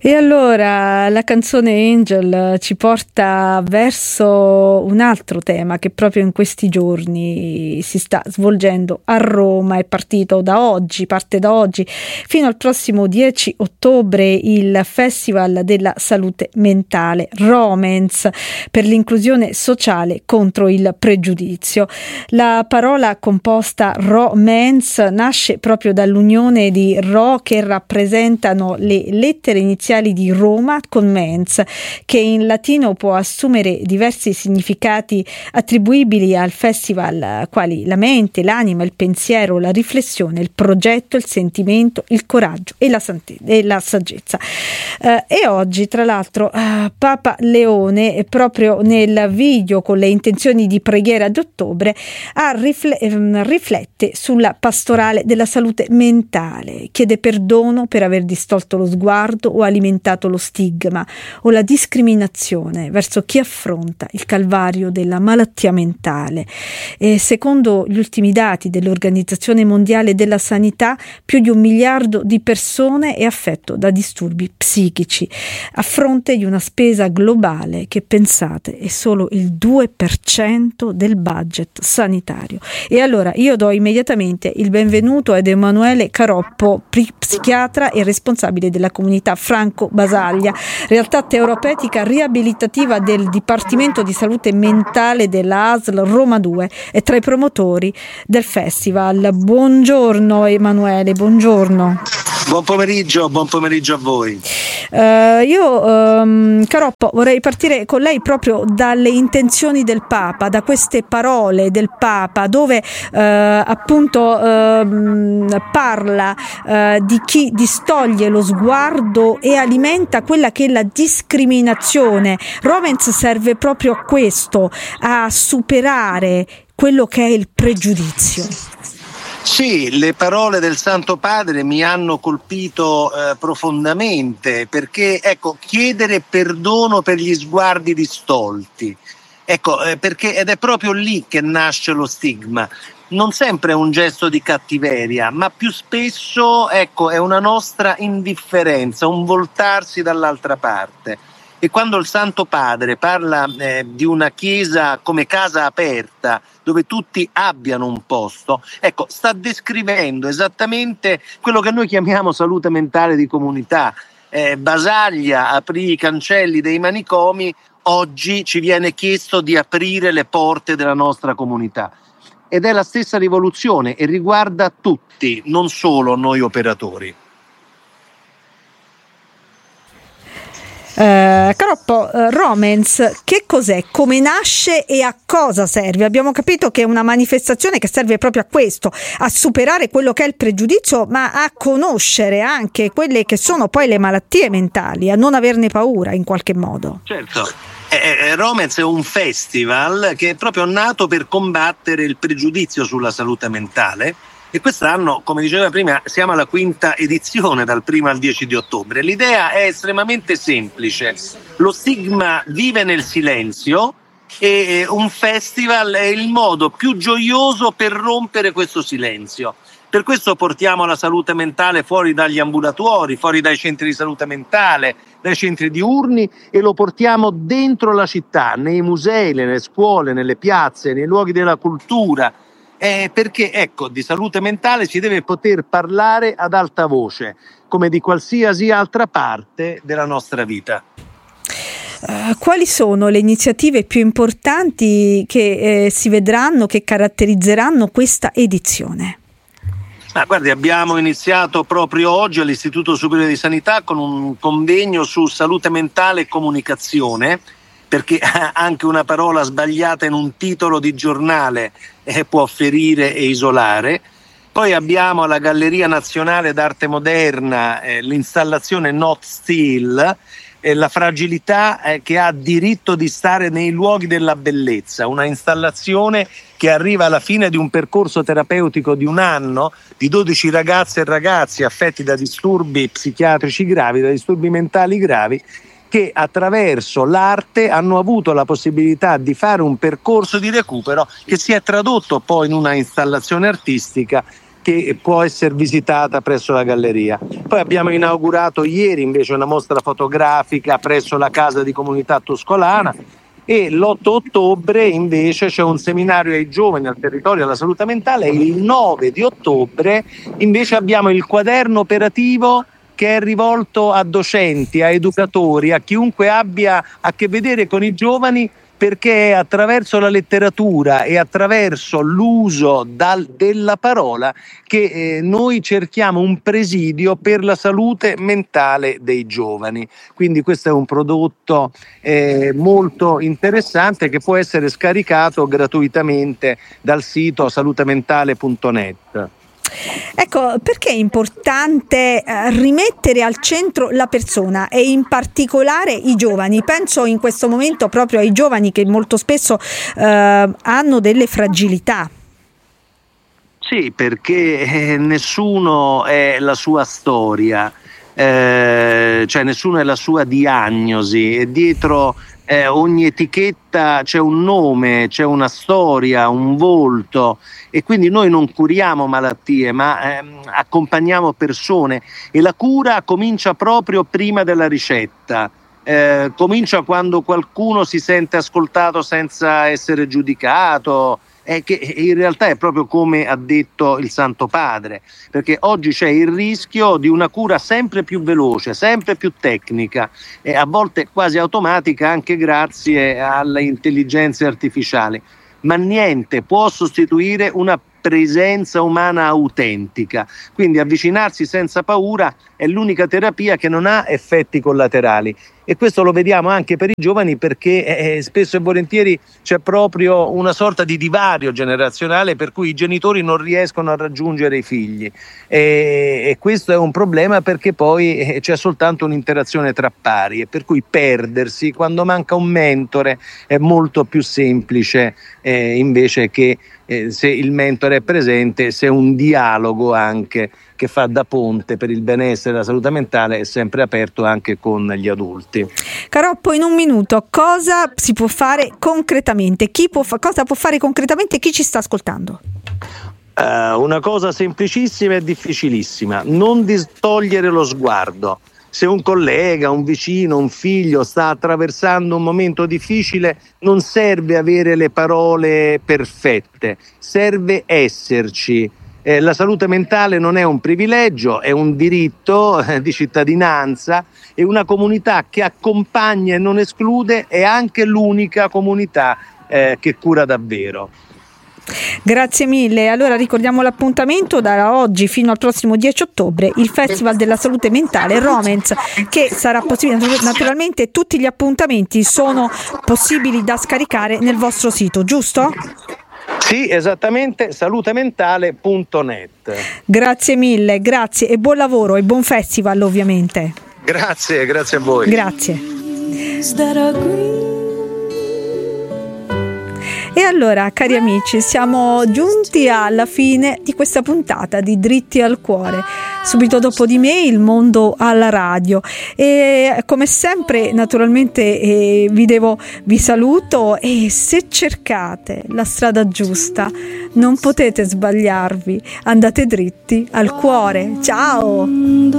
E allora la canzone Angel ci porta verso un altro tema che proprio in questi giorni si sta svolgendo a Roma. È partito parte da oggi fino al prossimo 10 ottobre il Festival della Salute Mentale Romance per l'inclusione sociale contro il pregiudizio. La parola composta romance nasce proprio dall'unione di ro, che rappresentano le lettere iniziali di Roma, con mens, che in latino può assumere diversi significati attribuibili al festival, quali la mente, l'anima, il pensiero, la riflessione, il progetto, il sentimento, il coraggio e la saggezza. E oggi, tra l'altro, Papa Leone, proprio nel video con le intenzioni di preghiera d'ottobre, riflette sulla pastorale della salute mentale, chiede perdono per aver distolto lo sguardo o alimentato lo stigma o la discriminazione verso chi affronta il calvario della malattia mentale. E secondo gli ultimi dati dell'Organizzazione Mondiale della Sanità, più di 1 miliardo di persone è affetto da disturbi psichici, a fronte di una spesa globale che, pensate, è solo il 2% del budget sanitario. E allora io do immediatamente il benvenuto ad Emanuele Caroppo, psichiatra e responsabile della comunità Franco Basaglia, realtà terapeutica riabilitativa del Dipartimento di Salute Mentale della ASL Roma 2 e tra i promotori del festival. Buongiorno Emanuele, buongiorno. Buon pomeriggio a voi. Caroppo, vorrei partire con lei proprio dalle intenzioni del Papa, da queste parole del Papa, dove parla di chi distoglie lo sguardo e alimenta quella che è la discriminazione. Romance serve proprio a questo, a superare quello che è il pregiudizio. Sì, le parole del Santo Padre mi hanno colpito profondamente, perché chiedere perdono per gli sguardi distolti, perché ed è proprio lì che nasce lo stigma. Non sempre è un gesto di cattiveria, ma più spesso è una nostra indifferenza, un voltarsi dall'altra parte. E quando il Santo Padre parla di una chiesa come casa aperta, dove tutti abbiano un posto, sta descrivendo esattamente quello che noi chiamiamo salute mentale di comunità. Basaglia aprì i cancelli dei manicomi, oggi ci viene chiesto di aprire le porte della nostra comunità. Ed è la stessa rivoluzione e riguarda tutti, non solo noi operatori. Caroppo, Romance che cos'è? Come nasce e a cosa serve? Abbiamo capito che è una manifestazione che serve proprio a questo, a superare quello che è il pregiudizio, ma a conoscere anche quelle che sono poi le malattie mentali, a non averne paura in qualche modo. Certo. Romance è un festival che è proprio nato per combattere il pregiudizio sulla salute mentale. E quest'anno, come diceva prima, siamo alla 5ª edizione, dal 1 al 10 di ottobre. L'idea è estremamente semplice. Lo stigma vive nel silenzio e un festival è il modo più gioioso per rompere questo silenzio. Per questo portiamo la salute mentale fuori dagli ambulatori, fuori dai centri di salute mentale, dai centri diurni, e lo portiamo dentro la città, nei musei, nelle scuole, nelle piazze, nei luoghi della cultura. Perché di salute mentale si deve poter parlare ad alta voce, come di qualsiasi altra parte della nostra vita. Quali sono le iniziative più importanti che si vedranno, che caratterizzeranno questa edizione? Guardi, abbiamo iniziato proprio oggi all'Istituto Superiore di Sanità con un convegno su salute mentale e comunicazione, perché anche una parola sbagliata in un titolo di giornale può ferire e isolare. Poi abbiamo alla Galleria Nazionale d'Arte Moderna l'installazione Not Still, la fragilità che ha diritto di stare nei luoghi della bellezza, una installazione che arriva alla fine di un percorso terapeutico di 1 anno di 12 ragazze e ragazzi affetti da disturbi psichiatrici gravi, da disturbi mentali gravi, che attraverso l'arte hanno avuto la possibilità di fare un percorso di recupero che si è tradotto poi in una installazione artistica che può essere visitata presso la galleria. Poi abbiamo inaugurato ieri invece una mostra fotografica presso la Casa di Comunità Tuscolana, e l'8 ottobre invece c'è un seminario ai giovani al territorio della salute mentale, e il 9 di ottobre invece abbiamo il quaderno operativo che è rivolto a docenti, a educatori, a chiunque abbia a che vedere con i giovani, perché è attraverso la letteratura e attraverso l'uso della parola che noi cerchiamo un presidio per la salute mentale dei giovani. Quindi questo è un prodotto molto interessante che può essere scaricato gratuitamente dal sito salutementale.net. Ecco, perché è importante rimettere al centro la persona e in particolare i giovani? Penso in questo momento proprio ai giovani che molto spesso hanno delle fragilità. Sì, perché nessuno è la sua storia, cioè nessuno è la sua diagnosi, e dietro ogni etichetta c'è un nome, c'è una storia, un volto, e quindi noi non curiamo malattie, ma accompagniamo persone, e la cura comincia proprio prima della ricetta. Comincia quando qualcuno si sente ascoltato senza essere giudicato, che in realtà è proprio come ha detto il Santo Padre, perché oggi c'è il rischio di una cura sempre più veloce, sempre più tecnica, e a volte quasi automatica anche grazie alle intelligenze artificiali, ma niente può sostituire una presenza umana autentica. Quindi avvicinarsi senza paura è l'unica terapia che non ha effetti collaterali, e questo lo vediamo anche per i giovani, perché spesso e volentieri c'è proprio una sorta di divario generazionale per cui i genitori non riescono a raggiungere i figli, e questo è un problema, perché poi c'è soltanto un'interazione tra pari, e per cui perdersi quando manca un mentore è molto più semplice, invece che se il mentore è presente, se un dialogo anche che fa da ponte per il benessere e la salute mentale è sempre aperto anche con gli adulti. Caroppo, in un minuto, cosa si può fare concretamente? Cosa può fare concretamente chi ci sta ascoltando? Una cosa semplicissima e difficilissima: non distogliere lo sguardo. Se un collega, un vicino, un figlio sta attraversando un momento difficile, non serve avere le parole perfette, serve esserci. La salute mentale non è un privilegio, è un diritto di cittadinanza, e una comunità che accompagna e non esclude è anche l'unica comunità che cura davvero. Grazie mille. Allora ricordiamo l'appuntamento: da oggi fino al prossimo 10 ottobre il Festival della Salute Mentale Romance, che sarà possibile. Naturalmente tutti gli appuntamenti sono possibili da scaricare nel vostro sito, giusto? Sì, esattamente, salutementale.net. Grazie mille, grazie e buon lavoro e buon festival ovviamente. Grazie a voi. Grazie. E allora, cari amici, siamo giunti alla fine di questa puntata di Dritti al Cuore. Subito dopo di me il mondo alla radio, e come sempre naturalmente vi saluto, e se cercate la strada giusta non potete sbagliarvi, andate dritti al cuore. Ciao!